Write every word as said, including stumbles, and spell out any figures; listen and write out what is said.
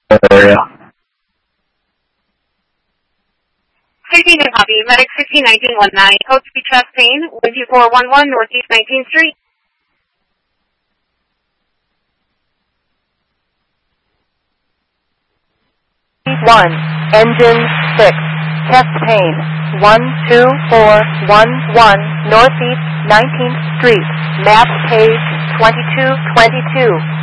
area. thirteen and copy. Medic sixteen nineteen one nine. Code speed chest pain. one two four one one Northeast nineteenth Street. one. Engine six. Chest pain. one two four one one Northeast nineteenth Street. Map page twenty-two twenty-two.